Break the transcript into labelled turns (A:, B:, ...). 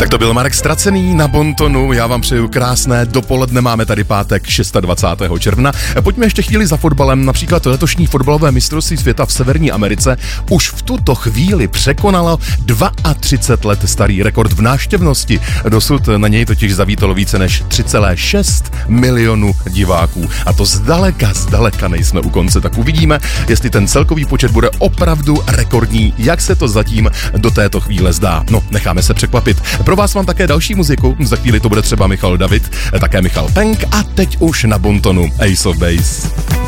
A: Tak to byl Marek Stracený na Bontonu. Já vám přeju krásné dopoledne. Máme tady pátek 26. června. Pojďme ještě chvíli za fotbalem. Například letošní fotbalové mistrovství světa v Severní Americe už v tuto chvíli překonalo 32 let starý rekord v návštěvnosti. Dosud na něj totiž zavítalo více než 3,6 milionů diváků. A to zdaleka nejsme u konce. Tak uvidíme, jestli ten celkový počet bude opravdu rekordní, jak se to zatím do této chvíle zdá. No, necháme se překvapit. Pro vás mám také další muziku, za chvíli to bude třeba Michal David, také Michal Penk a teď už na Bontonu Ace of Base.